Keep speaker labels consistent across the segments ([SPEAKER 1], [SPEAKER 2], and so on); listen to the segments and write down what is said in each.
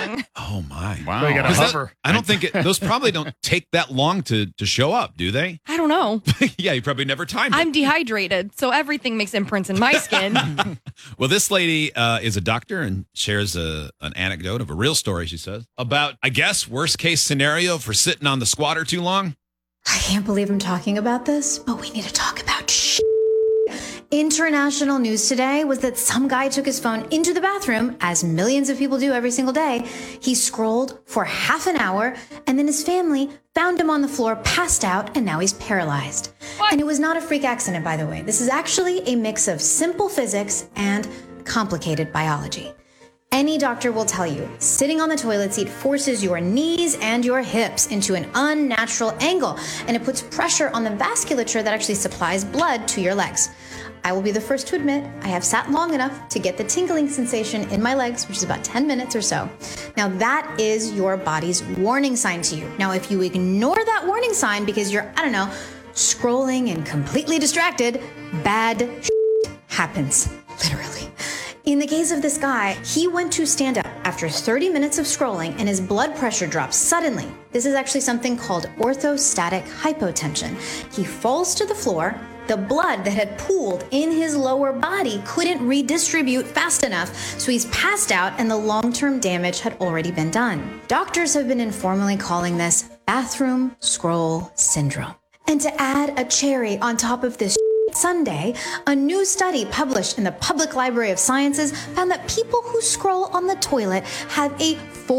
[SPEAKER 1] long.
[SPEAKER 2] Oh my!
[SPEAKER 3] Wow.
[SPEAKER 4] So you gotta hover.
[SPEAKER 2] I don't think those probably don't take that long to show up, do they?
[SPEAKER 1] I don't know.
[SPEAKER 2] Yeah, you probably never timed it.
[SPEAKER 1] I'm dehydrated, so everything makes imprints in my skin.
[SPEAKER 2] Well, this lady is a doctor and shares an anecdote of a real story, she says, about, I guess, worst case scenario for sitting on the squatter too long.
[SPEAKER 5] I can't believe I'm talking about this, but we need to talk about shit. International news today was that some guy took his phone into the bathroom, as millions of people do every single day. He scrolled for half an hour, and then his family found him on the floor, passed out, and now he's paralyzed. And it was not a freak accident, by the way. This is actually a mix of simple physics and complicated biology. Any doctor will tell you, sitting on the toilet seat forces your knees and your hips into an unnatural angle, and it puts pressure on the vasculature that actually supplies blood to your legs. I will be the first to admit I have sat long enough to get the tingling sensation in my legs, which is about 10 minutes or so. Now that is your body's warning sign to you. Now if you ignore that warning sign because you're, I don't know, scrolling and completely distracted, bad shit happens, literally. In the case of this guy, he went to stand up after 30 minutes of scrolling and his blood pressure drops suddenly. This is actually something called orthostatic hypotension. He falls to the floor. The blood that had pooled in his lower body couldn't redistribute fast enough, so he's passed out and the long-term damage had already been done. Doctors have been informally calling this bathroom scroll syndrome. And to add a cherry on top of this Sunday, a new study published in the Public Library of Sciences found that people who scroll on the toilet have a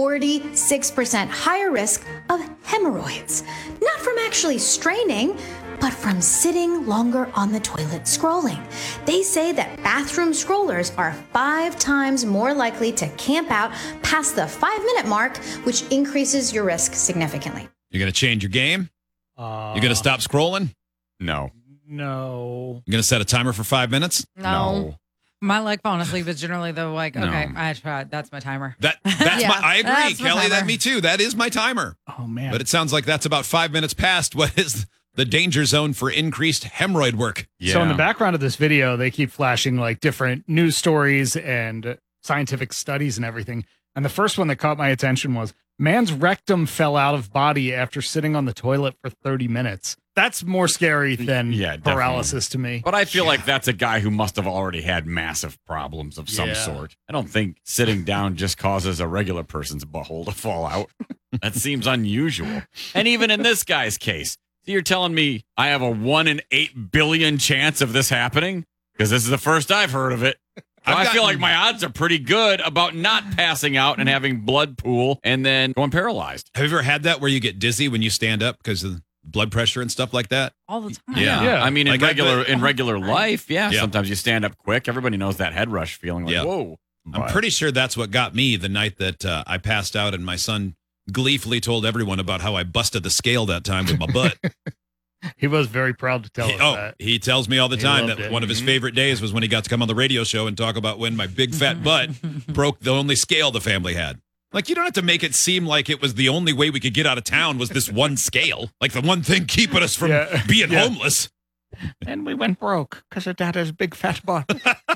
[SPEAKER 5] 46% higher risk of hemorrhoids. Not from actually straining, but from sitting longer on the toilet scrolling. They say that bathroom scrollers are 5 times more likely to camp out past the 5-minute mark, which increases your risk significantly.
[SPEAKER 2] You're going to change your game? You're going to stop scrolling?
[SPEAKER 3] No.
[SPEAKER 4] No.
[SPEAKER 2] You're going to set a timer for 5 minutes?
[SPEAKER 1] No.
[SPEAKER 6] My like falling asleep is generally the like,
[SPEAKER 3] No.
[SPEAKER 6] okay, I tried. That's my timer.
[SPEAKER 2] That's
[SPEAKER 1] Yeah,
[SPEAKER 2] I agree,
[SPEAKER 6] that's my
[SPEAKER 2] Kelly. That
[SPEAKER 6] timer.
[SPEAKER 2] me too. That is my timer.
[SPEAKER 4] Oh, man.
[SPEAKER 2] But it sounds like that's about 5 minutes past what is the danger zone for increased hemorrhoid work.
[SPEAKER 3] Yeah.
[SPEAKER 4] So in the background of this video, they keep flashing like different news stories and scientific studies and everything. And the first one that caught my attention was man's rectum fell out of body after sitting on the toilet for 30 minutes. That's more scary than paralysis to me.
[SPEAKER 3] But I feel like that's a guy who must have already had massive problems of some sort. I don't think sitting down just causes a regular person's butthole to fall out. That seems unusual. And even in this guy's case, so you're telling me I have a 1 in 8 billion chance of this happening? Because this is the first I've heard of it. So I feel like my odds are pretty good about not passing out and having blood pool and then going paralyzed.
[SPEAKER 2] Have you ever had that where you get dizzy when you stand up because of blood pressure and stuff like that?
[SPEAKER 6] All the time.
[SPEAKER 3] Yeah. I mean, in
[SPEAKER 2] Like
[SPEAKER 3] regular life,
[SPEAKER 2] Yeah.
[SPEAKER 3] sometimes you stand up quick. Everybody knows that head rush feeling like,
[SPEAKER 2] Yeah.
[SPEAKER 3] whoa.
[SPEAKER 2] I'm pretty sure that's what got me the night that I passed out and my son gleefully told everyone about how I busted the scale that time with my butt.
[SPEAKER 4] He was very proud to tell us that.
[SPEAKER 2] He tells me all the
[SPEAKER 4] He
[SPEAKER 2] time
[SPEAKER 4] loved
[SPEAKER 2] that
[SPEAKER 4] it.
[SPEAKER 2] one of his favorite days was when he got to come on the radio show and talk about when my big fat butt broke the only scale the family had. Like, you don't have to make it seem like it was the only way we could get out of town was this one scale. Like the one thing keeping us from being homeless.
[SPEAKER 4] And we went broke because of Dada's big fat butt.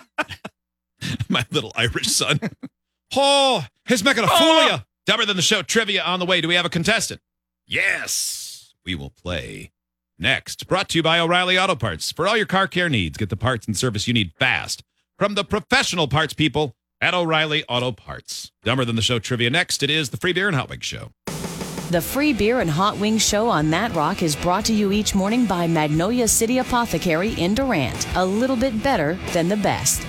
[SPEAKER 2] My little Irish son. Oh, he's making a fool of you. Dumber Than the Show trivia on the way. Do we have a contestant? Yes, we will play next. Brought to you by O'Reilly Auto Parts. For all your car care needs, get the parts and service you need fast from the professional parts people at O'Reilly Auto Parts. Dumber Than the Show trivia next. It is the Free Beer and Hot Wings Show.
[SPEAKER 7] The Free Beer and Hot Wings Show on That Rock is brought to you each morning by Magnolia City Apothecary in Durant. A little bit better than the best.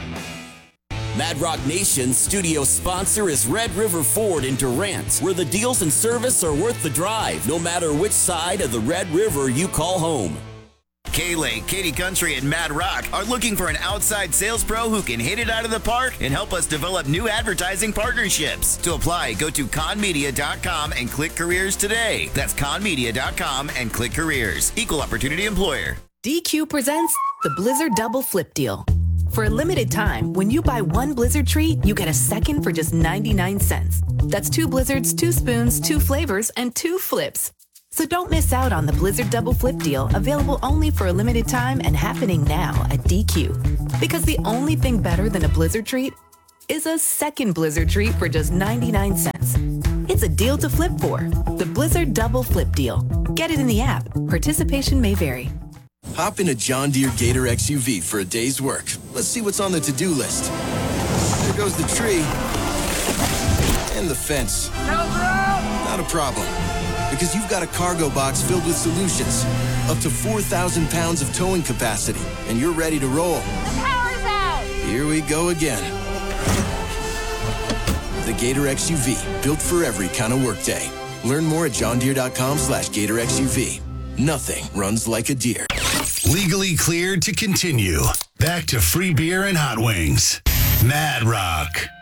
[SPEAKER 8] Mad Rock Nation's studio sponsor is Red River Ford in Durant, where the deals and service are worth the drive, no matter which side of the Red River you call home.
[SPEAKER 9] K-Lake, Katy Country, and Mad Rock are looking for an outside sales pro who can hit it out of the park and help us develop new advertising partnerships. To apply, go to conmedia.com and click careers today. That's conmedia.com and click careers. Equal opportunity employer.
[SPEAKER 10] DQ presents the Blizzard Double Flip Deal. For a limited time, when you buy one Blizzard treat, you get a second for just 99 cents. That's 2 Blizzards, 2 spoons, 2 flavors, and 2 flips. So don't miss out on the Blizzard Double Flip Deal, available only for a limited time and happening now at DQ. Because the only thing better than a Blizzard treat is a second Blizzard treat for just 99 cents. It's a deal to flip for. The Blizzard Double Flip Deal. Get it in the app. Participation may vary.
[SPEAKER 11] Hop in a John Deere Gator XUV for a day's work. Let's see what's on the to-do list. There goes the tree. And the fence. Not a problem. Because you've got a cargo box filled with solutions. Up to 4,000 pounds of towing capacity. And you're ready to roll.
[SPEAKER 12] The power's out!
[SPEAKER 11] Here we go again. The Gator XUV. Built for every kind of workday. Learn more at johndeere.com/Gator XUV. Nothing runs like a deer.
[SPEAKER 13] Legally cleared to continue. Back to free beer and hot wings. Mad Rock.